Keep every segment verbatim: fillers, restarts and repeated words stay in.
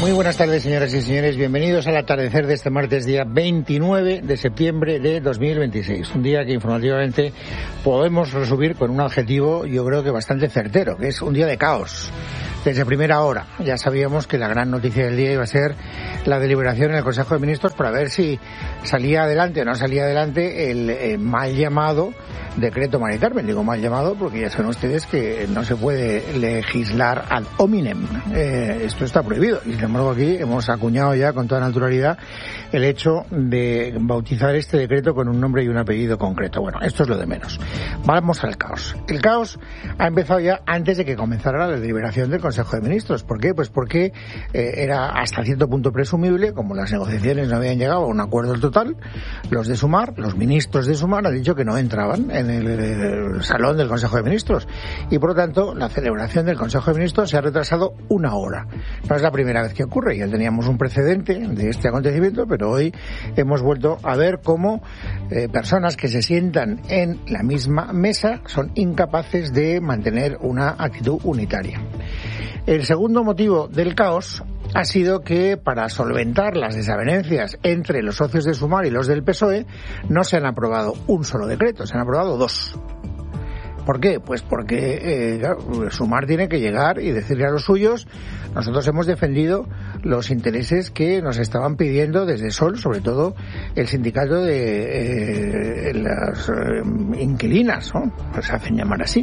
Muy buenas tardes, señoras y señores. Bienvenidos al atardecer de este martes, día veintinueve de septiembre de dos mil veintiséis. Un día que informativamente podemos resumir con un adjetivo, yo creo que bastante certero, que es un día de caos. Desde primera hora ya sabíamos que la gran noticia del día iba a ser la deliberación en el Consejo de Ministros para ver si salía adelante o no salía adelante el eh, mal llamado decreto Mari Carmen. Digo mal llamado porque ya saben ustedes que no se puede legislar ad hominem. Eh, esto está prohibido y sin embargo aquí hemos acuñado ya con toda naturalidad el hecho de bautizar este decreto con un nombre y un apellido concreto. Bueno, esto es lo de menos. Vamos al caos. El caos ha empezado ya antes de que comenzara la deliberación del Consejo de Ministros. ¿Por qué? Pues porque eh, era hasta cierto punto presumible, como las negociaciones no habían llegado a un acuerdo total, los de Sumar, los ministros de Sumar han dicho que no entraban en el, el salón del Consejo de Ministros y por lo tanto la celebración del Consejo de Ministros se ha retrasado una hora. No es la primera vez que ocurre, ya teníamos un precedente de este acontecimiento, pero hoy hemos vuelto a ver cómo eh, personas que se sientan en la misma mesa son incapaces de mantener una actitud unitaria. El segundo motivo del caos ha sido que para solventar las desavenencias entre los socios de Sumar y los del P S O E no se han aprobado un solo decreto, se han aprobado dos. ¿Por qué? Pues porque eh, claro, Sumar tiene que llegar y decirle a los suyos: nosotros hemos defendido los intereses que nos estaban pidiendo desde Sol, sobre todo el sindicato de eh, las eh, inquilinas, ¿no? Pues se hacen llamar así.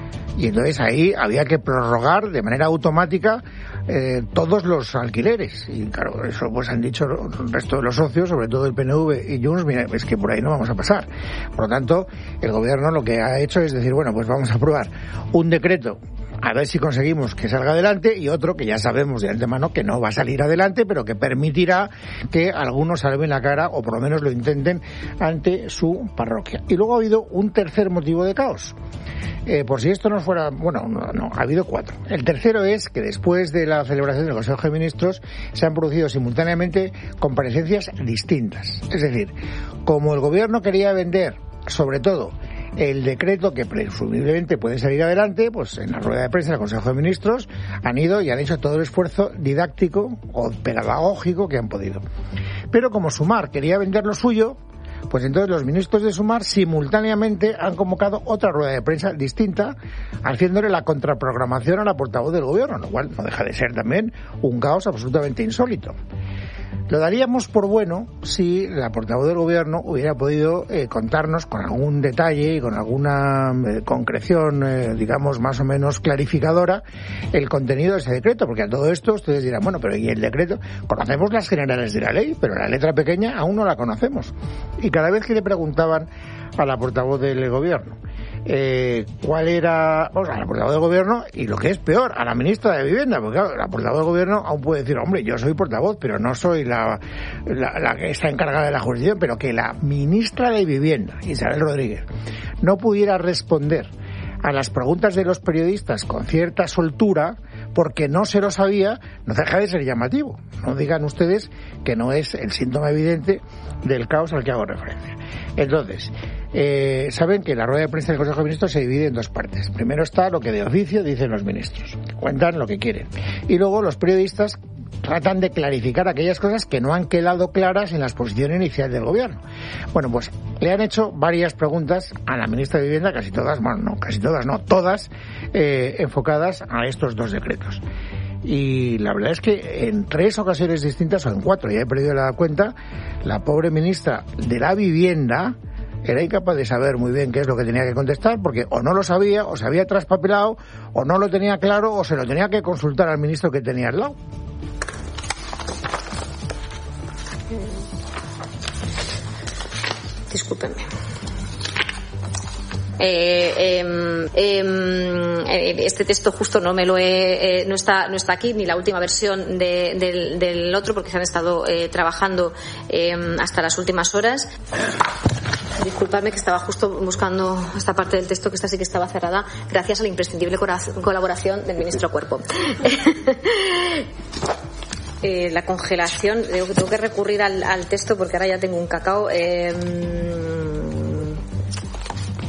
Y entonces ahí había que prorrogar de manera automática eh, todos los alquileres. Y claro, eso pues han dicho el resto de los socios, sobre todo el P N V y Junts, mira, es que por ahí no vamos a pasar. Por lo tanto, el gobierno lo que ha hecho es decir, bueno, pues vamos a aprobar un decreto a ver si conseguimos que salga adelante y otro que ya sabemos de antemano que no va a salir adelante, pero que permitirá que algunos salven la cara o por lo menos lo intenten ante su parroquia. Y luego ha habido un tercer motivo de caos. Eh, por si esto no fuera... Bueno, no, no, ha habido cuatro. El tercero es que después de la celebración del Consejo de Ministros se han producido simultáneamente comparecencias distintas. Es decir, como el gobierno quería vender, sobre todo, el decreto que presumiblemente puede salir adelante, pues en la rueda de prensa del Consejo de Ministros han ido y han hecho todo el esfuerzo didáctico o pedagógico que han podido. Pero como Sumar quería vender lo suyo, pues entonces los ministros de Sumar simultáneamente han convocado otra rueda de prensa distinta, haciéndole la contraprogramación a la portavoz del gobierno, lo cual no deja de ser también un caos absolutamente insólito. Lo daríamos por bueno si la portavoz del gobierno hubiera podido eh, contarnos con algún detalle y con alguna eh, concreción, eh, digamos, más o menos clarificadora, el contenido de ese decreto, porque a todo esto ustedes dirán, bueno, pero ¿y el decreto? Conocemos las generales de la ley, pero la letra pequeña aún no la conocemos. Y cada vez que le preguntaban a la portavoz del gobierno eh, cuál era, o sea, a la portavoz del gobierno y lo que es peor, a la ministra de Vivienda, porque claro, la portavoz del gobierno aún puede decir, hombre, yo soy portavoz, pero no soy la, la, la que está encargada de la jurisdicción, pero que la ministra de Vivienda, Isabel Rodríguez, no pudiera responder a las preguntas de los periodistas con cierta soltura porque no se lo sabía, no deja de ser llamativo. No digan ustedes que no es el síntoma evidente del caos al que hago referencia. Entonces, eh, saben que la rueda de prensa del Consejo de Ministros se divide en dos partes. Primero está lo que de oficio dicen los ministros, que cuentan lo que quieren. Y luego los periodistas tratan de clarificar aquellas cosas que no han quedado claras en la exposición inicial del gobierno. Bueno, pues le han hecho varias preguntas a la ministra de Vivienda, casi todas, bueno, no, casi todas, no, todas eh, enfocadas a estos dos decretos. Y la verdad es que en tres ocasiones distintas, o en cuatro, ya he perdido la cuenta, la pobre ministra de la Vivienda era incapaz de saber muy bien qué es lo que tenía que contestar, porque o no lo sabía, o se había traspapelado, o no lo tenía claro, o se lo tenía que consultar al ministro que tenía al lado. Discúlpenme. Eh, eh, eh, este texto justo no me lo he, eh, no está no está aquí, ni la última versión de, del, del otro, porque se han estado eh, trabajando eh, hasta las últimas horas. Disculpadme, que estaba justo buscando esta parte del texto, que esta sí que estaba cerrada, gracias a la imprescindible colaboración del ministro Cuerpo. Eh, la congelación, tengo, tengo que recurrir al, al texto porque ahora ya tengo un cacao. Eh,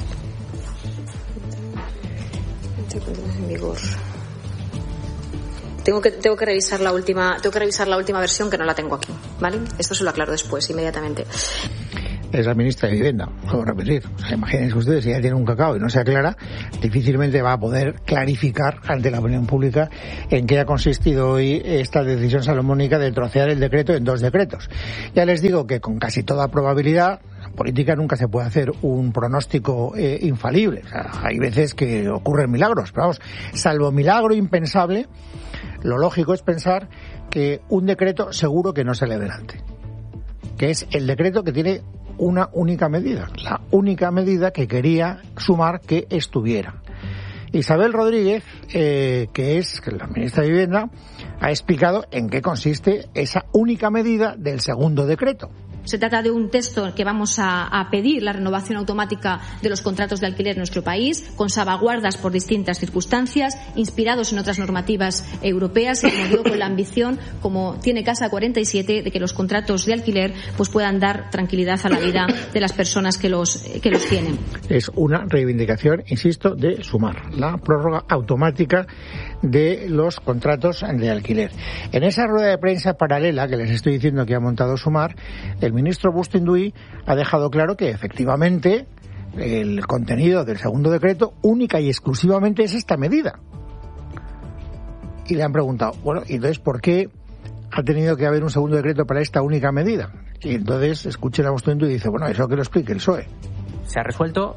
en vigor. Tengo que tengo que revisar la última tengo que revisar la última versión, que no la tengo aquí, ¿vale? Esto se lo aclaro después, inmediatamente. Es la ministra de Vivienda, puedo repetir. O sea, imagínense ustedes, si ella tiene un cacao y no se aclara, difícilmente va a poder clarificar ante la opinión pública en qué ha consistido hoy esta decisión salomónica de trocear el decreto en dos decretos. Ya les digo que con casi toda probabilidad, en política nunca se puede hacer un pronóstico eh, infalible. O sea, hay veces que ocurren milagros, pero vamos, salvo milagro impensable, lo lógico es pensar que un decreto seguro que no sale adelante, que es el decreto que tiene una única medida, la única medida que quería Sumar que estuviera. Isabel Rodríguez, eh, que es la ministra de Vivienda, ha explicado en qué consiste esa única medida del segundo decreto. Se trata de un texto que vamos a, a pedir la renovación automática de los contratos de alquiler en nuestro país, con salvaguardas por distintas circunstancias, inspirados en otras normativas europeas y, como digo, con la ambición, como tiene Casa cuarenta y siete, de que los contratos de alquiler pues puedan dar tranquilidad a la vida de las personas que los, que los tienen. Es una reivindicación, insisto, de Sumar, la prórroga automática de los contratos de alquiler. En esa rueda de prensa paralela que les estoy diciendo que ha montado Sumar, el ministro Bustinduy ha dejado claro que efectivamente el contenido del segundo decreto única y exclusivamente es esta medida. Y le han preguntado, bueno, ¿y entonces por qué ha tenido que haber un segundo decreto para esta única medida? Y entonces escuchen a Bustinduy y dice, bueno, eso que lo explique el P S O E. Se ha resuelto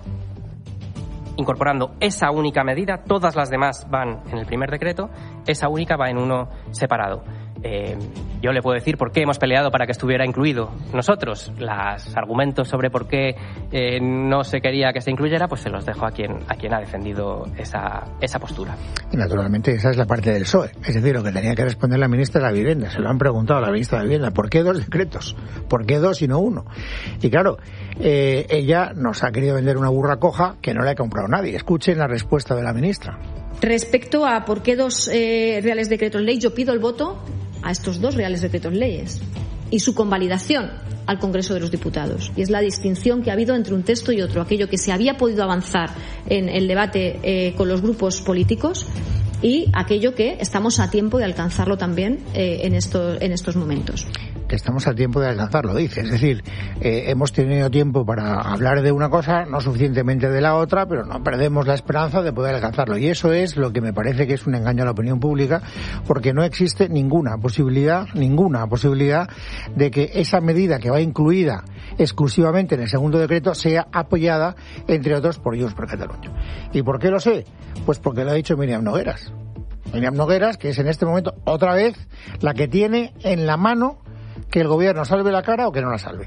incorporando esa única medida, todas las demás van en el primer decreto, esa única va en uno separado. Eh, yo le puedo decir por qué hemos peleado para que estuviera incluido nosotros. Los argumentos sobre por qué eh, no se quería que se incluyera, pues se los dejo a quien a quien ha defendido esa, esa postura. Y naturalmente esa es la parte del P S O E. Es decir, lo que tenía que responder la ministra de la Vivienda. Se lo han preguntado a la ministra de la Vivienda. ¿Por qué dos decretos? ¿Por qué dos y no uno? Y claro, eh, ella nos ha querido vender una burra coja que no le ha comprado nadie. Escuchen la respuesta de la ministra. Respecto a por qué dos eh, reales decretos ley, yo pido el voto a estos dos reales decretos leyes y su convalidación al Congreso de los Diputados. Y es la distinción que ha habido entre un texto y otro, aquello que se había podido avanzar en el debate eh, con los grupos políticos y aquello que estamos a tiempo de alcanzarlo también eh, en, esto, en estos momentos. Que estamos a tiempo de alcanzarlo, dice. Es decir, eh, hemos tenido tiempo para hablar de una cosa, no suficientemente de la otra, pero no perdemos la esperanza de poder alcanzarlo. Y eso es lo que me parece que es un engaño a la opinión pública, porque no existe ninguna posibilidad, ninguna posibilidad de que esa medida que va incluida exclusivamente en el segundo decreto sea apoyada, entre otros, por Junts per Catalunya. ¿Y por qué lo sé? Pues porque lo ha dicho Míriam Nogueras. Míriam Nogueras, que es en este momento otra vez la que tiene en la mano que el gobierno salve la cara o que no la salve.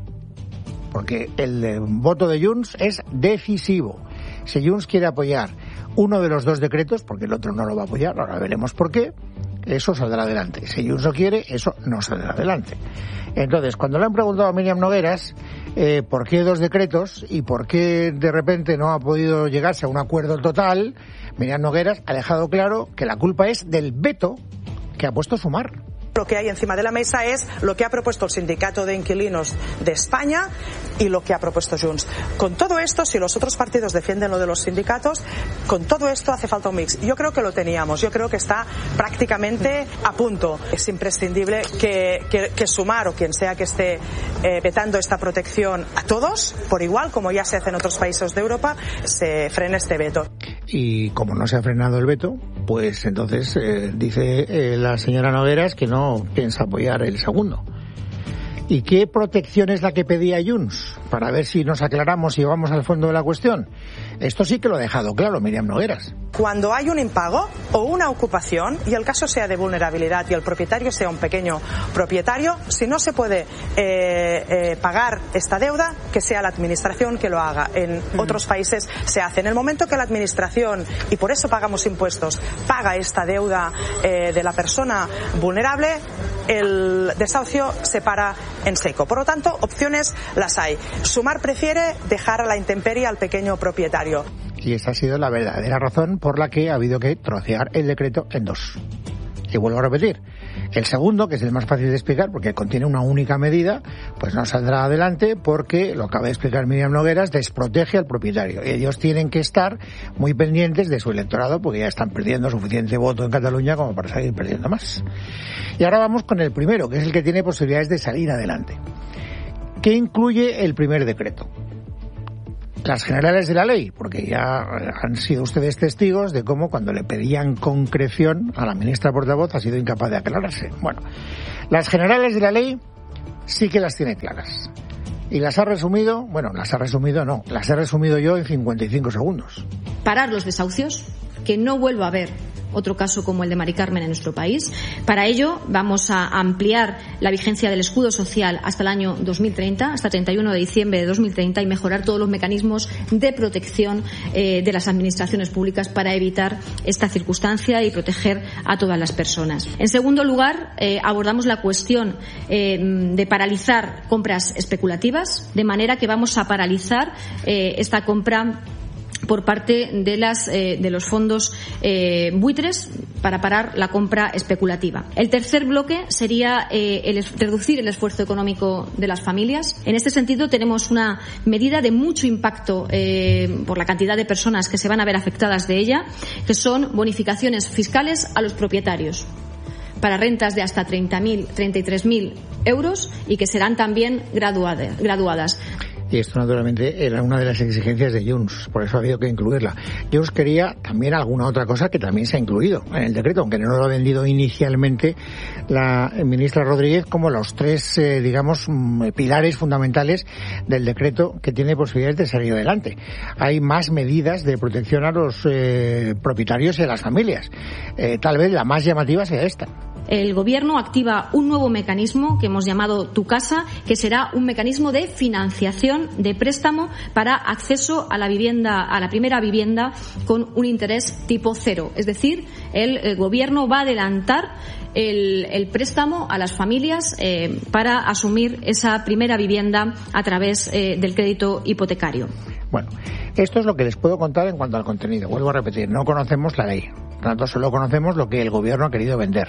Porque el eh, voto de Junts es decisivo. Si Junts quiere apoyar uno de los dos decretos, porque el otro no lo va a apoyar, ahora veremos por qué, eso saldrá adelante. Si Junts lo quiere, eso no saldrá adelante. Entonces, cuando le han preguntado a Míriam Nogueras eh, por qué dos decretos y por qué de repente no ha podido llegarse a un acuerdo total, Míriam Nogueras ha dejado claro que la culpa es del veto que ha puesto Sumar. Lo que hay encima de la mesa es lo que ha propuesto el Sindicato de Inquilinos de España y lo que ha propuesto Junts. Con todo esto, si los otros partidos defienden lo de los sindicatos, con todo esto hace falta un mix. Yo creo que lo teníamos, yo creo que está prácticamente a punto. Es imprescindible que, que, que Sumar o quien sea que esté eh, vetando esta protección a todos, por igual, como ya se hace en otros países de Europa, se frene este veto. Y como no se ha frenado el veto, pues entonces eh, dice eh, la señora Nogueras que no piensa apoyar el segundo. ¿Y qué protección es la que pedía Junts? Para ver si nos aclaramos y vamos al fondo de la cuestión. Esto sí que lo ha dejado claro Míriam Nogueras. Cuando hay un impago o una ocupación, y el caso sea de vulnerabilidad y el propietario sea un pequeño propietario, si no se puede eh, eh, pagar esta deuda, que sea la administración que lo haga. En mm. otros países se hace. En el momento que la administración, y por eso pagamos impuestos, paga esta deuda eh, de la persona vulnerable, el desahucio se para en seco. Por lo tanto, opciones las hay. Sumar prefiere dejar a la intemperie al pequeño propietario. Y esa ha sido la verdadera razón por la que ha habido que trocear el decreto en dos. Y vuelvo a repetir, El segundo, que es el más fácil de explicar porque contiene una única medida, pues no saldrá adelante porque, lo acaba de explicar Míriam Nogueras, desprotege al propietario. Ellos tienen que estar muy pendientes de su electorado porque ya están perdiendo suficiente voto en Cataluña como para seguir perdiendo más. Y ahora vamos con el primero, que es el que tiene posibilidades de salir adelante. ¿Qué incluye el primer decreto? Las generales de la ley, porque ya han sido ustedes testigos de cómo cuando le pedían concreción a la ministra portavoz ha sido incapaz de aclararse. Bueno, las generales de la ley sí que las tiene claras. Y las ha resumido, bueno, las ha resumido no, las he resumido yo en cincuenta y cinco segundos. Parar los desahucios, que no vuelva a haber otro caso como el de Mari Carmen en nuestro país. Para ello vamos a ampliar la vigencia del escudo social hasta el año dos mil treinta, hasta treinta y uno de diciembre de dos mil treinta, y mejorar todos los mecanismos de protección eh, de las administraciones públicas para evitar esta circunstancia y proteger a todas las personas. En segundo lugar, eh, abordamos la cuestión eh, de paralizar compras especulativas, de manera que vamos a paralizar eh, esta compra por parte de las eh, de los fondos eh, buitres para parar la compra especulativa. El tercer bloque sería eh, el, reducir el esfuerzo económico de las familias. En este sentido tenemos una medida de mucho impacto eh, por la cantidad de personas que se van a ver afectadas de ella, que son bonificaciones fiscales a los propietarios para rentas de hasta treinta mil, treinta y tres mil euros y que serán también graduadas. graduadas. Y esto, naturalmente, era una de las exigencias de Junts, por eso ha habido que incluirla. Junts quería también alguna otra cosa que también se ha incluido en el decreto, aunque no lo ha vendido inicialmente la ministra Rodríguez como los tres, eh, digamos, pilares fundamentales del decreto que tiene posibilidades de salir adelante. Hay más medidas de protección a los eh, propietarios y a las familias. Eh, tal vez la más llamativa sea esta. El Gobierno activa un nuevo mecanismo que hemos llamado Tu Casa, que será un mecanismo de financiación, de préstamo para acceso a la vivienda, a la primera vivienda con un interés tipo cero. Es decir, el, el Gobierno va a adelantar el, el préstamo a las familias eh, para asumir esa primera vivienda a través eh, del crédito hipotecario. Bueno, esto es lo que les puedo contar en cuanto al contenido. Vuelvo a repetir, no conocemos la ley. Por tanto, solo conocemos lo que el Gobierno ha querido vender.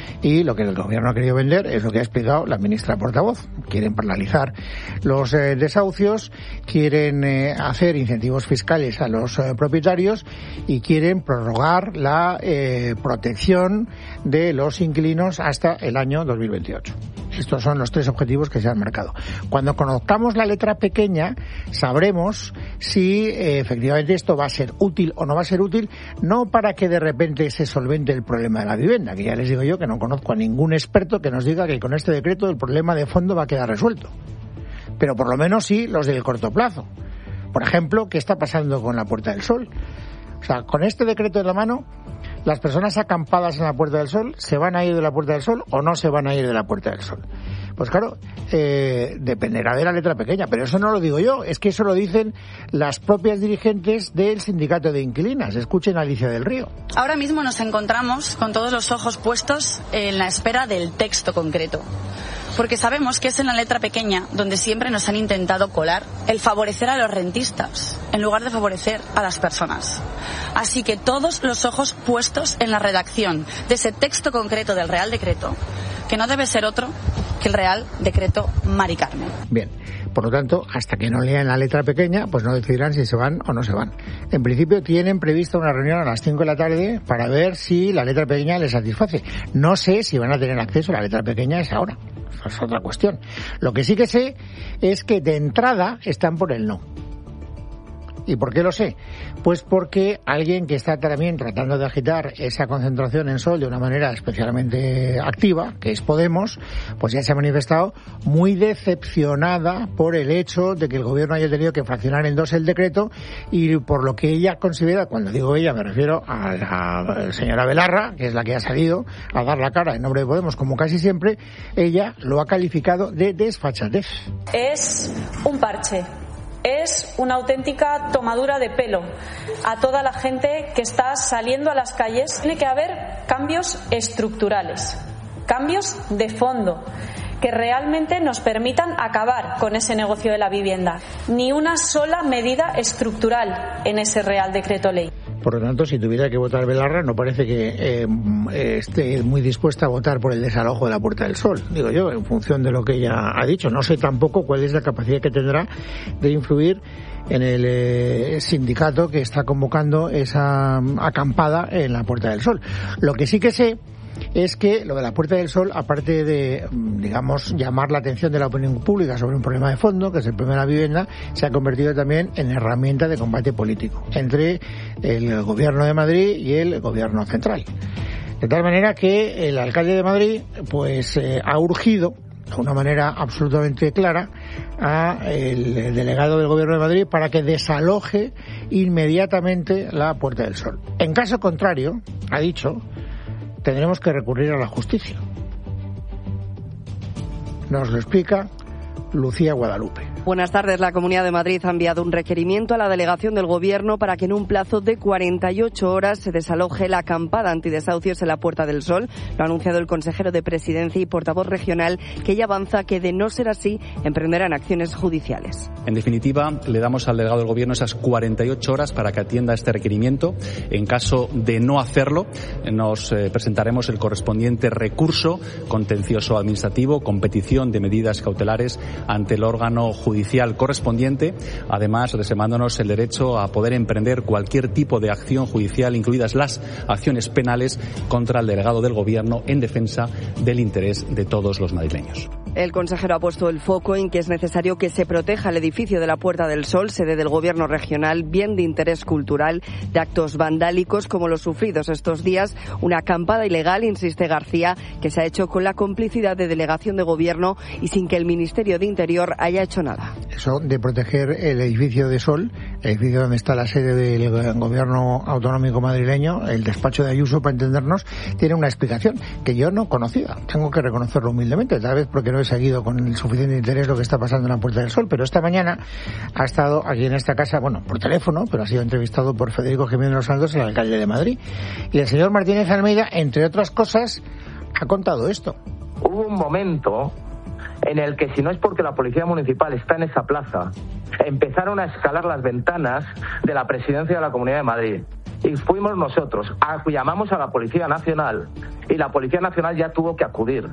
Y lo que el Gobierno ha querido vender es lo que ha explicado la ministra portavoz. Quieren paralizar los eh, desahucios, quieren eh, hacer incentivos fiscales a los eh, propietarios y quieren prorrogar la eh, protección de los inquilinos hasta el año dos mil veintiocho. Estos son los tres objetivos que se han marcado. Cuando conozcamos la letra pequeña, sabremos si eh, efectivamente esto va a ser útil o no va a ser útil, no para que de repente se solvente el problema de la vivienda, que ya les digo yo que no conozco a ningún experto que nos diga que con este decreto el problema de fondo va a quedar resuelto. Pero por lo menos sí los del corto plazo. Por ejemplo, ¿qué está pasando con la Puerta del Sol? O sea, con este decreto en la mano, las personas acampadas en la Puerta del Sol, ¿se van a ir de la Puerta del Sol o no se van a ir de la Puerta del Sol? Pues claro, eh, dependerá de la letra pequeña, pero eso no lo digo yo, es que eso lo dicen las propias dirigentes del sindicato de inquilinas. Escuchen a Alicia del Río. Ahora mismo nos encontramos con todos los ojos puestos en la espera del texto concreto, porque sabemos que es en la letra pequeña donde siempre nos han intentado colar el favorecer a los rentistas en lugar de favorecer a las personas. Así que todos los ojos puestos en la redacción de ese texto concreto del Real Decreto, que no debe ser otro que el Real Decreto Mari Carmen. Bien, por lo tanto, hasta que no lean la letra pequeña, pues no decidirán si se van o no se van. En principio tienen prevista una reunión a las cinco de la tarde para ver si la letra pequeña les satisface. No sé si van a tener acceso a la letra pequeña a esa hora. Eso es otra cuestión. Lo que sí que sé es que de entrada están por el no. ¿Y por qué lo sé? Pues porque alguien que está también tratando de agitar esa concentración en Sol de una manera especialmente activa, que es Podemos, pues ya se ha manifestado muy decepcionada por el hecho de que el Gobierno haya tenido que fraccionar en dos el decreto y por lo que ella considera, cuando digo ella me refiero a la señora Belarra, que es la que ha salido a dar la cara en nombre de Podemos, como casi siempre, ella lo ha calificado de desfachatez. Es un parche. Es una auténtica tomadura de pelo a toda la gente que está saliendo a las calles. Tiene que haber cambios estructurales, cambios de fondo, que realmente nos permitan acabar con ese negocio de la vivienda. Ni una sola medida estructural en ese Real Decreto Ley. Por lo tanto, si tuviera que votar Belarra, no parece que eh, esté muy dispuesta a votar por el desalojo de la Puerta del Sol, digo yo, en función de lo que ella ha dicho. No sé tampoco cuál es la capacidad que tendrá de influir en el eh, sindicato que está convocando esa acampada en la Puerta del Sol. Lo que sí que sé es que lo de la Puerta del Sol, aparte de, digamos, llamar la atención de la opinión pública sobre un problema de fondo, que es el problema de la vivienda, se ha convertido también en herramienta de combate político entre el Gobierno de Madrid y el Gobierno central. De tal manera que el alcalde de Madrid, pues, eh, ha urgido de una manera absolutamente clara a el delegado del Gobierno de Madrid para que desaloje inmediatamente la Puerta del Sol. En caso contrario, ha dicho, tendremos que recurrir a la justicia. Nos lo explica Lucía Guadalupe. Buenas tardes. La Comunidad de Madrid ha enviado un requerimiento a la delegación del Gobierno para que en un plazo de cuarenta y ocho horas se desaloje la acampada antidesahucios en la Puerta del Sol. Lo ha anunciado el consejero de Presidencia y portavoz regional, que ya avanza que, de no ser así, emprenderán acciones judiciales. En definitiva, le damos al delegado del Gobierno esas cuarenta y ocho horas para que atienda este requerimiento. En caso de no hacerlo, nos eh, presentaremos el correspondiente recurso contencioso administrativo con petición de medidas cautelares ante el órgano judicial judicial correspondiente, además reservándonos el derecho a poder emprender cualquier tipo de acción judicial, incluidas las acciones penales, contra el delegado del Gobierno en defensa del interés de todos los madrileños. El consejero ha puesto el foco en que es necesario que se proteja el edificio de la Puerta del Sol, sede del Gobierno regional, bien de interés cultural, de actos vandálicos como los sufridos estos días. Una acampada ilegal, insiste García, que se ha hecho con la complicidad de delegación de Gobierno y sin que el Ministerio de Interior haya hecho nada. Eso de proteger el edificio de Sol, el edificio donde está la sede del Gobierno autonómico madrileño, el despacho de Ayuso, para entendernos, tiene una explicación que yo no conocía. Tengo que reconocerlo humildemente, tal vez porque no he seguido con el suficiente interés lo que está pasando en la Puerta del Sol, pero esta mañana ha estado aquí en esta casa, bueno, por teléfono, pero ha sido entrevistado por Federico Jiménez Los Santos, el alcalde de Madrid. Y el señor Martínez Almeida, entre otras cosas, ha contado esto. Hubo un momento en el que, si no es porque la Policía Municipal está en esa plaza, empezaron a escalar las ventanas de la Presidencia de la Comunidad de Madrid. Y fuimos nosotros, a, llamamos a la Policía Nacional, y la Policía Nacional ya tuvo que acudir.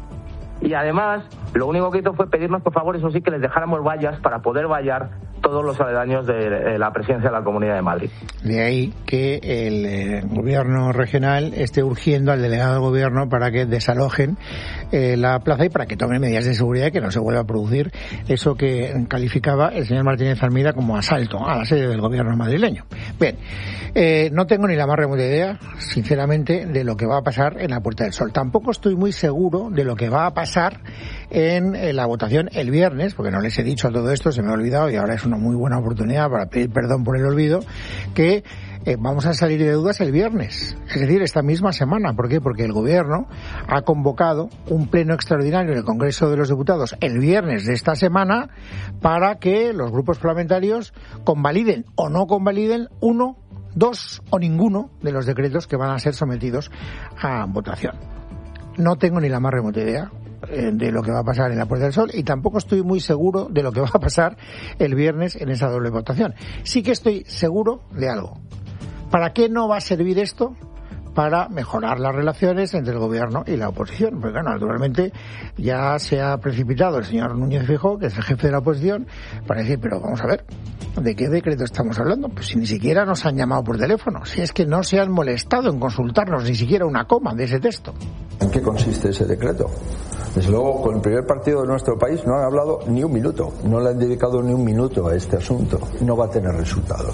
Y además, lo único que hizo fue pedirnos, por favor, eso sí, que les dejáramos vallas para poder vallar todos los aledaños de la presidencia de la Comunidad de Madrid. De ahí que el eh, gobierno regional esté urgiendo al delegado del gobierno para que desalojen eh, la plaza y para que tomen medidas de seguridad y que no se vuelva a producir eso que calificaba el señor Martínez Almeida como asalto a la sede del gobierno madrileño. Bien, eh, no tengo ni la más remota idea, sinceramente, de lo que va a pasar en la Puerta del Sol. Tampoco estoy muy seguro de lo que va a pasar en, en la votación el viernes, porque no les he dicho todo esto, se me ha olvidado y ahora es una muy buena oportunidad para pedir perdón por el olvido, que eh, vamos a salir de dudas el viernes, es decir, esta misma semana. ¿Por qué? Porque el Gobierno ha convocado un pleno extraordinario en el Congreso de los Diputados el viernes de esta semana para que los grupos parlamentarios convaliden o no convaliden uno, dos o ninguno de los decretos que van a ser sometidos a votación. No tengo ni la más remota idea de lo que va a pasar en la Puerta del Sol y tampoco estoy muy seguro de lo que va a pasar el viernes en esa doble votación. Sí que estoy seguro de algo. ¿Para qué no va a servir esto? Para mejorar las relaciones entre el Gobierno y la oposición. Porque, bueno, naturalmente ya se ha precipitado el señor Núñez Feijóo, que es el jefe de la oposición, para decir, pero vamos a ver, ¿de qué decreto estamos hablando? Pues si ni siquiera nos han llamado por teléfono, si es que no se han molestado en consultarnos ni siquiera una coma de ese texto. ¿En qué consiste ese decreto? Desde luego, con el primer partido de nuestro país no han hablado ni un minuto, no le han dedicado ni un minuto a este asunto. No va a tener resultados.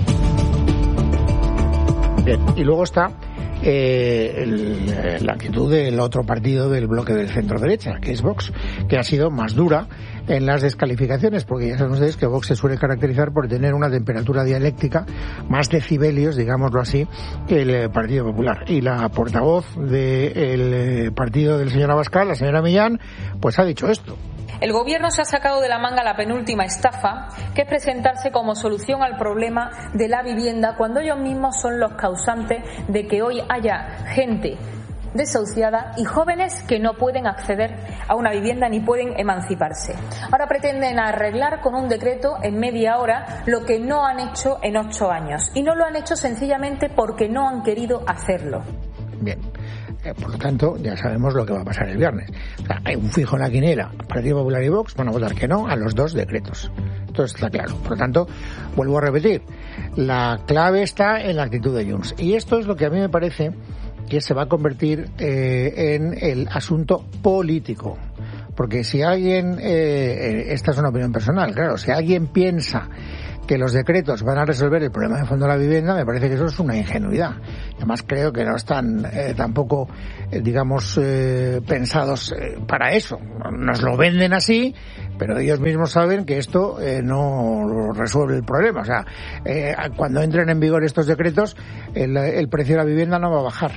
Bien, y luego está eh, el, la actitud del otro partido del bloque del centro-derecha, que es Vox, que ha sido más dura en las descalificaciones, porque ya saben ustedes que Vox se suele caracterizar por tener una temperatura dialéctica, más decibelios, digámoslo así, que el Partido Popular. Y la portavoz del partido del señor Abascal, la señora Millán, pues ha dicho esto. El Gobierno se ha sacado de la manga la penúltima estafa, que es presentarse como solución al problema de la vivienda cuando ellos mismos son los causantes de que hoy haya gente desahuciada y jóvenes que no pueden acceder a una vivienda ni pueden emanciparse. Ahora pretenden arreglar con un decreto en media hora lo que no han hecho en ocho años. Y no lo han hecho sencillamente porque no han querido hacerlo. Bien. Por lo tanto, ya sabemos lo que va a pasar el viernes. O sea, hay un fijo en la quiniela. Partido Popular y Vox van a votar que no a los dos decretos. Esto está claro. Por lo tanto, vuelvo a repetir, la clave está en la actitud de Junts. Y esto es lo que a mí me parece que se va a convertir eh, en el asunto político. Porque si alguien, eh, esta es una opinión personal, claro, si alguien piensa que los decretos van a resolver el problema de fondo de la vivienda, me parece que eso es una ingenuidad. Además, creo que no están eh, tampoco, eh, digamos, eh, pensados eh, para eso. Nos lo venden así, pero ellos mismos saben que esto eh, no resuelve el problema. O sea, eh, cuando entren en vigor estos decretos, el, el precio de la vivienda no va a bajar.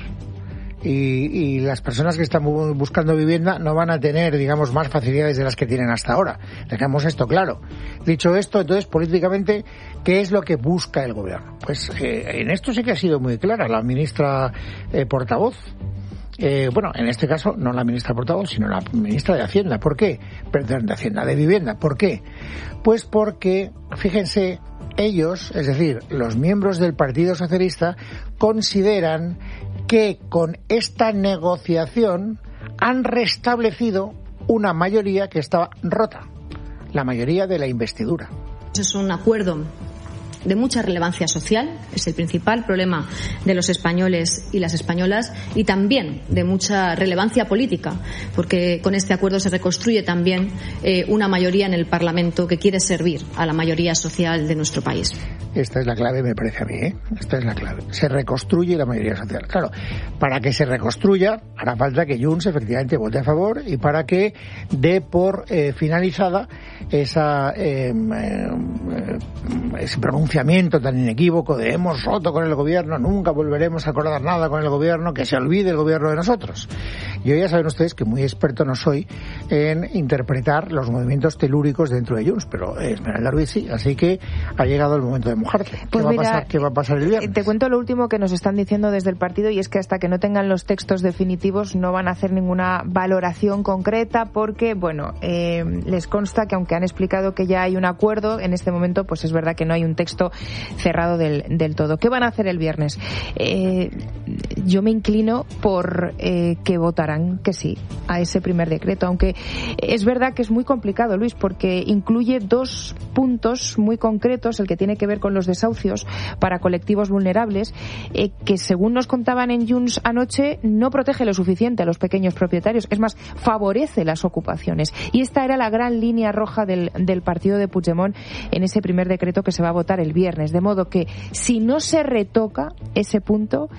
Y, y las personas que están buscando vivienda no van a tener, digamos, más facilidades de las que tienen hasta ahora. Dejemos esto claro. Dicho esto, entonces, políticamente, ¿qué es lo que busca el gobierno? Pues eh, en esto sí que ha sido muy clara la ministra eh, portavoz. Eh, bueno, en este caso, no la ministra portavoz, sino la ministra de Hacienda. ¿Por qué? Perdón, de Hacienda, de Vivienda. ¿Por qué? Pues porque, fíjense, ellos, es decir, los miembros del Partido Socialista, consideran que con esta negociación han restablecido una mayoría que estaba rota, la mayoría de la investidura. Es un acuerdo de mucha relevancia social, es el principal problema de los españoles y las españolas, y también de mucha relevancia política, porque con este acuerdo se reconstruye también eh, una mayoría en el Parlamento que quiere servir a la mayoría social de nuestro país. Esta es la clave, me parece a mí, ¿eh? Esta es la clave. Se reconstruye la mayoría social. Claro, para que se reconstruya hará falta que Junts efectivamente vote a favor y para que dé por eh, finalizada esa eh, eh, ese pronunciamiento tan inequívoco de hemos roto con el gobierno, nunca volveremos a acordar nada con el gobierno, que se olvide el gobierno de nosotros. Yo ya saben ustedes que muy experto no soy en interpretar los movimientos telúricos dentro de Junts, pero Esmeralda Ruiz sí, así que ha llegado el momento de mojarte. ¿Qué, pues va, mira, a pasar? ¿Qué va a pasar el viernes? Te cuento lo último que nos están diciendo desde el partido, y es que hasta que no tengan los textos definitivos no van a hacer ninguna valoración concreta porque, bueno, eh, les consta que aunque han explicado que ya hay un acuerdo, en este momento pues es verdad que no hay un texto cerrado del, del todo. ¿Qué van a hacer el viernes? Eh, yo me inclino por eh, que votarán que sí a ese primer decreto, aunque es verdad que es muy complicado, Luis, porque incluye dos puntos muy concretos, el que tiene que ver con los desahucios para colectivos vulnerables, eh, que según nos contaban en Junts anoche, no protege lo suficiente a los pequeños propietarios, es más, favorece las ocupaciones. Y esta era la gran línea roja del, del partido de Puigdemont en ese primer decreto que se va a votar el viernes. De modo que, si no se retoca ese punto,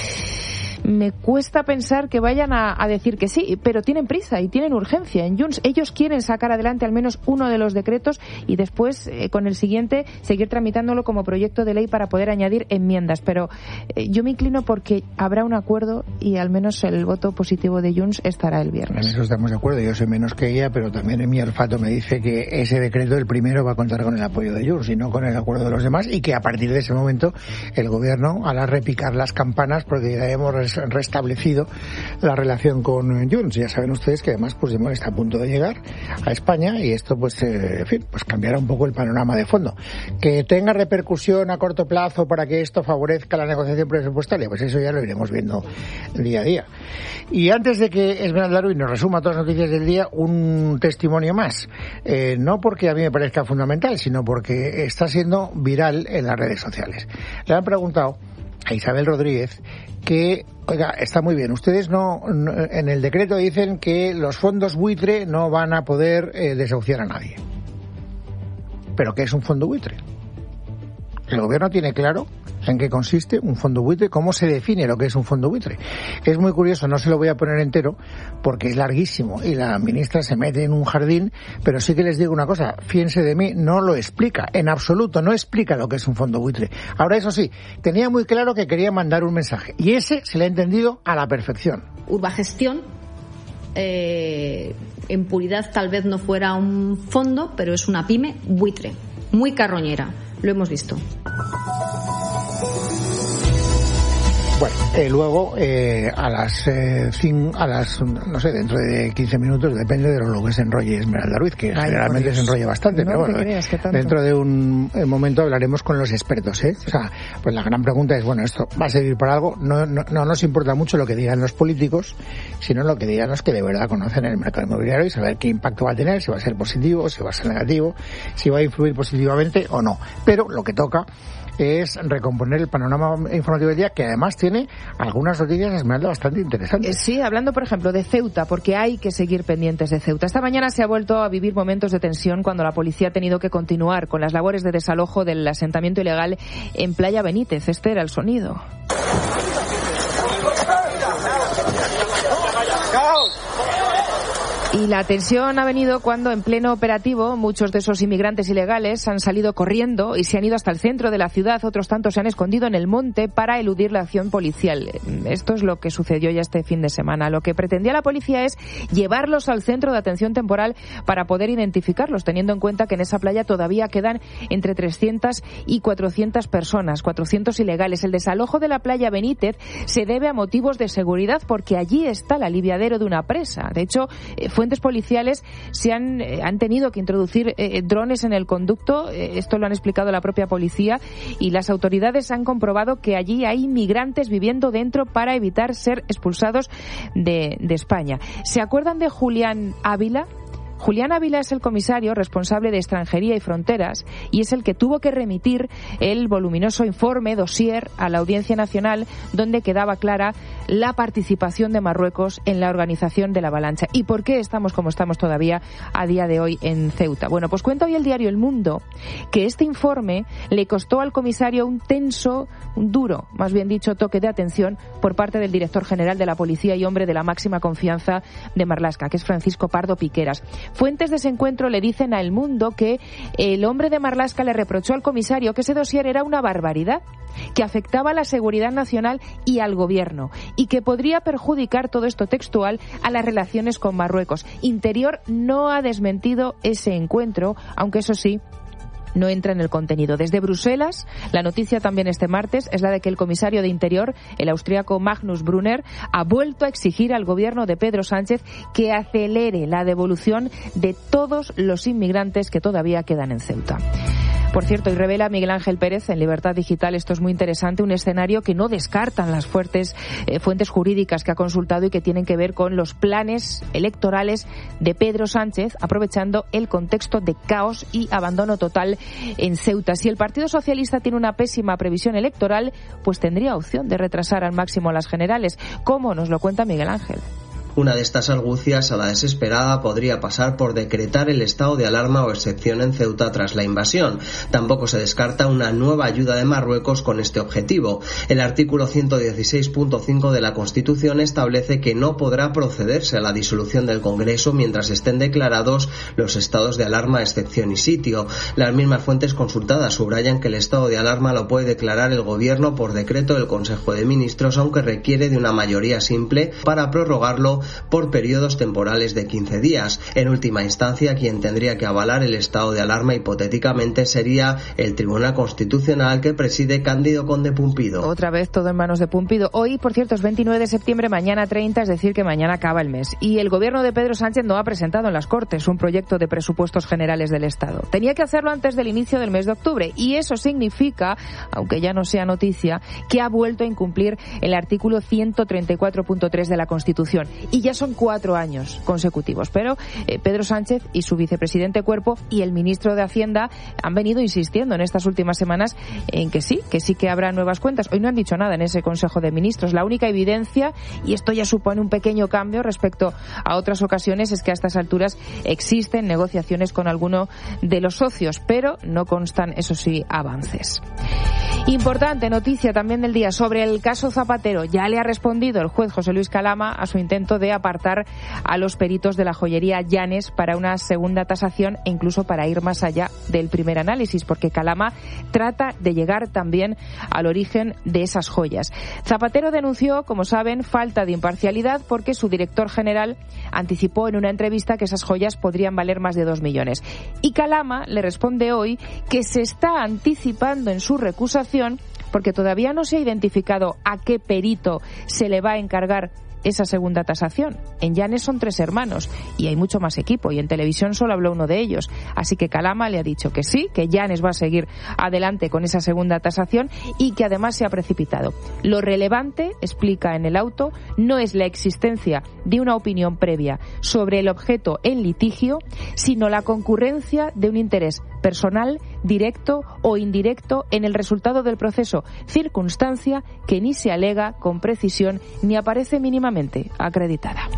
me cuesta pensar que vayan a, a decir que sí, pero tienen prisa y tienen urgencia. En Junts ellos quieren sacar adelante al menos uno de los decretos y después, eh, con el siguiente, seguir tramitándolo como proyecto de ley para poder añadir enmiendas. Pero eh, yo me inclino porque habrá un acuerdo y al menos el voto positivo de Junts estará el viernes. En eso estamos de acuerdo. Yo sé menos que ella, pero también en mi olfato me dice que ese decreto, el primero, va a contar con el apoyo de Junts y no con el acuerdo de los demás, y que a partir de ese momento el gobierno hará repicar las campanas porque ya hemos restablecido la relación con Junts. Ya saben ustedes que además Puigdemont está a punto de llegar a España y esto pues eh, en fin, pues cambiará un poco el panorama de fondo. Que tenga repercusión a corto plazo para que esto favorezca la negociación presupuestaria, pues eso ya lo iremos viendo día a día. Y antes de que Esmeralda Ruiz nos resuma todas las noticias del día, un testimonio más, eh, no porque a mí me parezca fundamental, sino porque está siendo viral en las redes sociales. Le han preguntado a Isabel Rodríguez que, oiga, está muy bien, ustedes no, no en el decreto dicen que los fondos buitre no van a poder eh, desahuciar a nadie. ¿Pero qué es un fondo buitre? El gobierno tiene claro en qué consiste un fondo buitre, cómo se define lo que es un fondo buitre. Es muy curioso, no se lo voy a poner entero porque es larguísimo y la ministra se mete en un jardín, pero sí que les digo una cosa, fíjense de mí, no lo explica, en absoluto, no explica lo que es un fondo buitre. Ahora, eso sí, tenía muy claro que quería mandar un mensaje y ese se le ha entendido a la perfección. Urbagestión, eh, en puridad tal vez no fuera un fondo, pero es una pyme buitre, muy carroñera, lo hemos visto. Bueno, eh, luego eh, a las eh, cin, a las no sé, dentro de quince minutos, depende de lo que se enrolle Esmeralda Ruiz, que Ay, generalmente se enrolla bastante, no pero bueno, creas, dentro de un momento hablaremos con los expertos, ¿eh? O sea, pues la gran pregunta es, bueno, esto va a servir para algo. No, no, no nos importa mucho lo que digan los políticos, sino lo que digan los que de verdad conocen el mercado inmobiliario y saber qué impacto va a tener, si va a ser positivo, si va a ser negativo, si va a influir positivamente o no. Pero lo que toca es recomponer el panorama informativo del día, que además tiene algunas noticias, Esmeralda, bastante interesantes. Sí, hablando por ejemplo de Ceuta, porque hay que seguir pendientes de Ceuta. Esta mañana se ha vuelto a vivir momentos de tensión cuando la policía ha tenido que continuar con las labores de desalojo del asentamiento ilegal en Playa Benítez. Este era el sonido. Y la tensión ha venido cuando, en pleno operativo, muchos de esos inmigrantes ilegales han salido corriendo y se han ido hasta el centro de la ciudad. Otros tantos se han escondido en el monte para eludir la acción policial. Esto es lo que sucedió ya este fin de semana. Lo que pretendía la policía es llevarlos al centro de atención temporal para poder identificarlos, teniendo en cuenta que en esa playa todavía quedan entre trescientas y cuatrocientas personas, cuatrocientos ilegales. El desalojo de la playa Benítez se debe a motivos de seguridad, porque allí está el aliviadero de una presa. De hecho, fue fuentes policiales se han, eh, han tenido que introducir eh, drones en el conducto. Eh, esto lo han explicado la propia policía, y las autoridades han comprobado que allí hay inmigrantes viviendo dentro para evitar ser expulsados de, de España. ¿Se acuerdan de Julián Ávila? Julián Ávila es el comisario responsable de Extranjería y Fronteras y es el que tuvo que remitir el voluminoso informe dossier a la Audiencia Nacional, donde quedaba clara la participación de Marruecos en la organización de la avalancha. ¿Y por qué estamos como estamos todavía a día de hoy en Ceuta? Bueno, pues cuenta hoy el diario El Mundo que este informe le costó al comisario un tenso, un duro, más bien dicho, toque de atención por parte del director general de la policía y hombre de la máxima confianza de Marlaska, que es Francisco Pardo Piqueras. Fuentes de ese encuentro le dicen a El Mundo que el hombre de Marlaska le reprochó al comisario que ese dossier era una barbaridad, que afectaba a la seguridad nacional y al gobierno, y que podría perjudicar, todo esto textual, a las relaciones con Marruecos. Interior no ha desmentido ese encuentro, aunque eso sí, no entra en el contenido. Desde Bruselas, la noticia también este martes es la de que el comisario de Interior, el austríaco Magnus Brunner, ha vuelto a exigir al gobierno de Pedro Sánchez que acelere la devolución de todos los inmigrantes que todavía quedan en Ceuta. Por cierto, y revela Miguel Ángel Pérez en Libertad Digital, esto es muy interesante, un escenario que no descartan las fuertes eh, fuentes jurídicas que ha consultado y que tienen que ver con los planes electorales de Pedro Sánchez, aprovechando el contexto de caos y abandono total en Ceuta. Si el Partido Socialista tiene una pésima previsión electoral, pues tendría opción de retrasar al máximo las generales. ¿Cómo? Nos lo cuenta Miguel Ángel. Una de estas argucias, a la desesperada, podría pasar por decretar el estado de alarma o excepción en Ceuta tras la invasión. Tampoco se descarta una nueva ayuda de Marruecos con este objetivo. El artículo ciento dieciséis punto cinco de la Constitución establece que no podrá procederse a la disolución del Congreso mientras estén declarados los estados de alarma, excepción y sitio. Las mismas fuentes consultadas subrayan que el estado de alarma lo puede declarar el Gobierno por decreto del Consejo de Ministros, aunque requiere de una mayoría simple para prorrogarlo por periodos temporales de quince días. En última instancia, quien tendría que avalar el estado de alarma hipotéticamente sería el Tribunal Constitucional que preside Cándido Conde Pumpido. Otra vez todo en manos de Pumpido. Hoy, por cierto, es veintinueve de septiembre, mañana treinta, es decir, que mañana acaba el mes. Y el gobierno de Pedro Sánchez no ha presentado en las Cortes un proyecto de presupuestos generales del Estado. Tenía que hacerlo antes del inicio del mes de octubre, y eso significa, aunque ya no sea noticia, que ha vuelto a incumplir el artículo ciento treinta y cuatro punto tres de la Constitución. Y ya son cuatro años consecutivos. Pero eh, Pedro Sánchez y su vicepresidente Cuerpo y el ministro de Hacienda han venido insistiendo en estas últimas semanas en que sí, que sí que habrá nuevas cuentas. Hoy no han dicho nada en ese Consejo de Ministros. La única evidencia, y esto ya supone un pequeño cambio respecto a otras ocasiones, es que a estas alturas existen negociaciones con alguno de los socios, pero no constan, eso sí, avances. Importante noticia también del día sobre el caso Zapatero. Ya le ha respondido el juez José Luis Calama a su intento de apartar a los peritos de la joyería Llanes para una segunda tasación e incluso para ir más allá del primer análisis, porque Calama trata de llegar también al origen de esas joyas. Zapatero denunció, como saben, falta de imparcialidad porque su director general anticipó en una entrevista que esas joyas podrían valer más de dos millones. Y Calama le responde hoy que se está anticipando en su recusación porque todavía no se ha identificado a qué perito se le va a encargar esa segunda tasación. En Llanes son tres hermanos y hay mucho más equipo, y en televisión solo habló uno de ellos. Así que Calama le ha dicho que sí, que Llanes va a seguir adelante con esa segunda tasación y que además se ha precipitado. Lo relevante, explica en el auto, no es la existencia de una opinión previa sobre el objeto en litigio, sino la concurrencia de un interés personal, directo o indirecto en el resultado del proceso, circunstancia que ni se alega con precisión ni aparece mínimamente acreditada.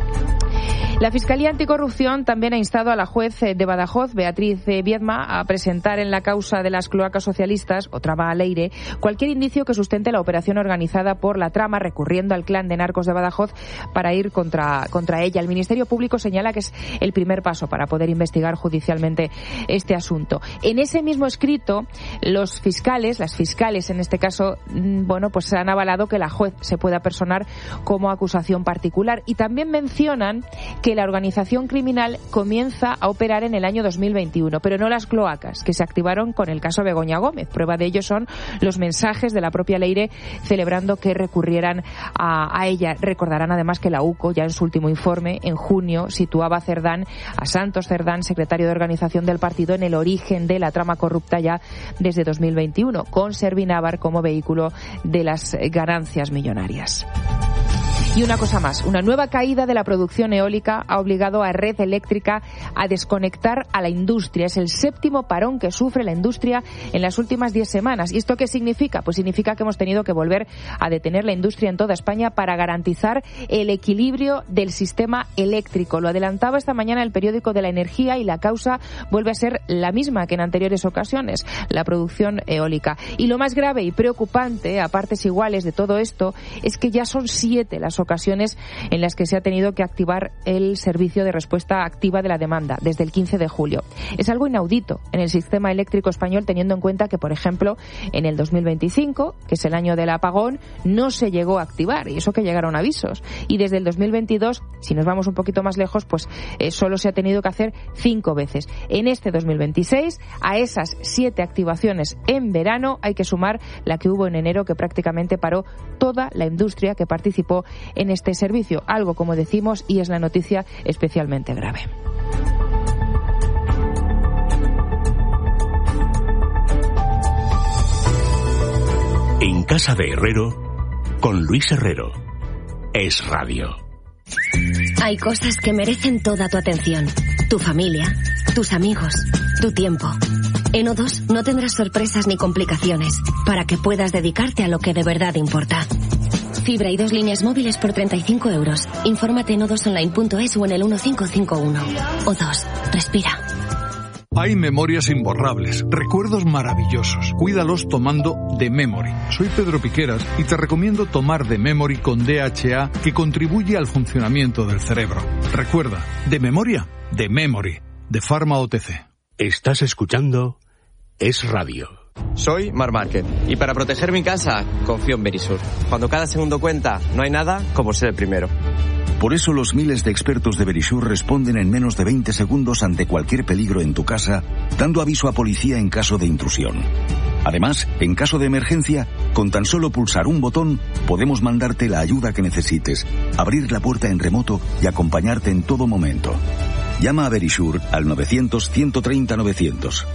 La Fiscalía Anticorrupción también ha instado a la juez de Badajoz, Beatriz Viedma, a presentar en la causa de las cloacas socialistas, o Traba Leire, cualquier indicio que sustente la operación organizada por la trama, recurriendo al clan de narcos de Badajoz para ir contra, contra ella. El Ministerio Público señala que es el primer paso para poder investigar judicialmente este asunto. En ese mismo escrito, los fiscales, las fiscales en este caso, bueno, pues han avalado que la juez se pueda personar como acusación particular, y también mencionan que la organización criminal comienza a operar en el año dos mil veintiuno, pero no las cloacas, que se activaron con el caso Begoña Gómez. Prueba de ello son los mensajes de la propia Leire celebrando que recurrieran a, a ella. Recordarán además que la U C O, ya en su último informe, en junio, situaba a Cerdán, a Santos Cerdán, secretario de organización del partido, en el origen de la trama corrupta ya desde dos mil veintiuno, con Servinávar como vehículo de las ganancias millonarias. Y una cosa más, una nueva caída de la producción eólica ha obligado a Red Eléctrica a desconectar a la industria. Es el séptimo parón que sufre la industria en las últimas diez semanas. ¿Y esto qué significa? Pues significa que hemos tenido que volver a detener la industria en toda España para garantizar el equilibrio del sistema eléctrico. Lo adelantaba esta mañana el periódico de la Energía, y la causa vuelve a ser la misma que en anteriores ocasiones, la producción eólica. Y lo más grave y preocupante, a partes iguales de todo esto, es que ya son siete las ocasiones en las que se ha tenido que activar el servicio de respuesta activa de la demanda desde el quince de julio. Es algo inaudito en el sistema eléctrico español, teniendo en cuenta que, por ejemplo, en el dos mil veinticinco, que es el año del apagón, no se llegó a activar, y eso que llegaron avisos. Y desde el dos mil veintidós, si nos vamos un poquito más lejos, pues eh, solo se ha tenido que hacer cinco veces. En este dos mil veintiséis, a esas siete activaciones en verano hay que sumar la que hubo en enero, que prácticamente paró toda la industria que participó en este servicio, algo, como decimos, y es la noticia especialmente grave. En casa de Herrero, con Luis Herrero. Es Radio. Hay cosas que merecen toda tu atención. Tu familia, tus amigos, tu tiempo. En O dos no tendrás sorpresas ni complicaciones, para que puedas dedicarte a lo que de verdad importa. Fibra y dos líneas móviles por treinta y cinco euros. Infórmate en o dos online punto es o en el uno cinco cinco uno. O dos. Respira. Hay memorias imborrables, recuerdos maravillosos. Cuídalos tomando The Memory. Soy Pedro Piqueras y te recomiendo tomar The Memory con D H A, que contribuye al funcionamiento del cerebro. Recuerda, de memoria, The Memory, de Pharma O T C. Estás escuchando Es Radio. Soy Mar Márquez y para proteger mi casa confío en Verisur. Cuando cada segundo cuenta, no hay nada como ser el primero. Por eso los miles de expertos de Verisur responden en menos de veinte segundos ante cualquier peligro en tu casa, dando aviso a policía en caso de intrusión. Además, en caso de emergencia, con tan solo pulsar un botón, podemos mandarte la ayuda que necesites, abrir la puerta en remoto y acompañarte en todo momento. Llama a Verisur al novecientos, ciento treinta, novecientos.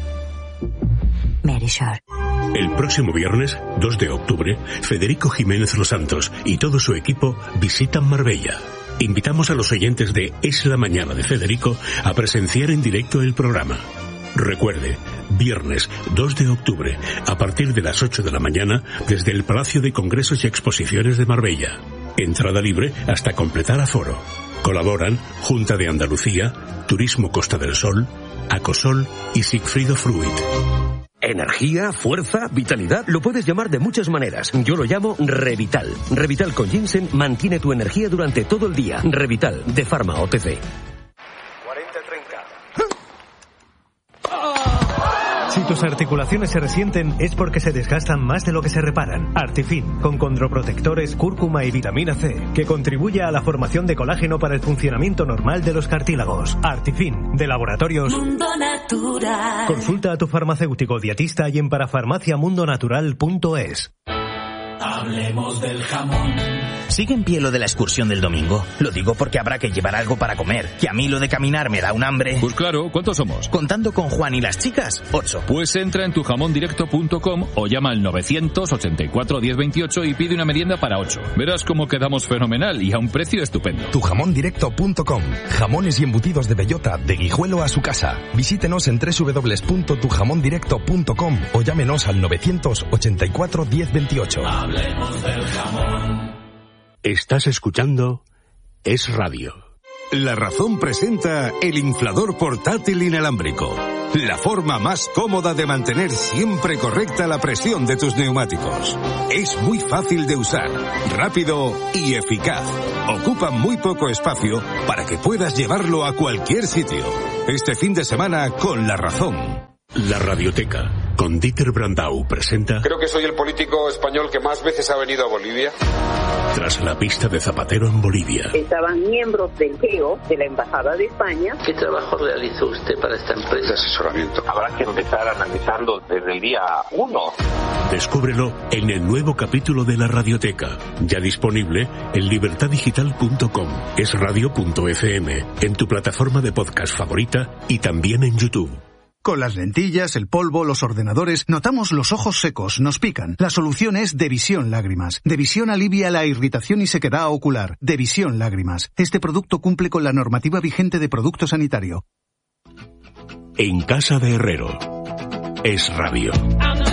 Verisur. El próximo viernes, dos de octubre, Federico Jiménez Los Santos y todo su equipo visitan Marbella. Invitamos a los oyentes de Es la Mañana de Federico a presenciar en directo el programa. Recuerde, viernes dos de octubre, a partir de las ocho de la mañana, desde el Palacio de Congresos y Exposiciones de Marbella. Entrada libre hasta completar aforo. Colaboran Junta de Andalucía, Turismo Costa del Sol, Acosol y Sigfrido Fruit. Energía, fuerza, vitalidad, lo puedes llamar de muchas maneras. Yo lo llamo Revital. Revital con ginseng mantiene tu energía durante todo el día. Revital, de Pharma O T C. Si Si tus articulaciones se resienten es porque se desgastan más de lo que se reparan. Artifin, con condroprotectores, cúrcuma y vitamina C, que contribuye a la formación de colágeno para el funcionamiento normal de los cartílagos. Artifin, de Laboratorios Mundo Natural. Consulta a tu farmacéutico dietista y en parafarmaciamundonatural punto es. Hablemos del jamón. ¿Sigue en pie lo de la excursión del domingo? Lo digo porque habrá que llevar algo para comer, que a mí lo de caminar me da un hambre. Pues claro, ¿cuántos somos? Contando con Juan y las chicas, ocho. Pues entra en tu jamón directo punto com o llama al novecientos ochenta y cuatro diez veintiocho y pide una merienda para ocho. Verás cómo quedamos fenomenal y a un precio estupendo. tu jamón directo punto com. Jamones y embutidos de bellota, de Guijuelo a su casa. Visítenos en doble u doble u doble u punto tu jamón directo punto com o llámenos al novecientos ochenta y cuatro diez veintiocho. Hablemos del jamón. Estás escuchando Es Radio. La Razón presenta el inflador portátil inalámbrico. La forma más cómoda de mantener siempre correcta la presión de tus neumáticos. Es muy fácil de usar, rápido y eficaz. Ocupa muy poco espacio para que puedas llevarlo a cualquier sitio. Este fin de semana con La Razón. La Radioteca, con Dieter Brandau, presenta... Creo que soy el político español que más veces ha venido a Bolivia. Tras la pista de Zapatero en Bolivia. Estaban miembros del G E O, de la Embajada de España. ¿Qué trabajo realizó usted para esta empresa? De asesoramiento. Habrá que empezar analizando desde el día uno. Descúbrelo en el nuevo capítulo de La Radioteca, ya disponible en libertad digital punto com, esradio punto efe eme, en tu plataforma de podcast favorita y también en YouTube. Con las lentillas, el polvo, los ordenadores, notamos los ojos secos, nos pican. La solución es Devisión Lágrimas. Devisión alivia la irritación y sequedad ocular. Devisión Lágrimas. Este producto cumple con la normativa vigente de producto sanitario. En casa de Herrero. Es Radio.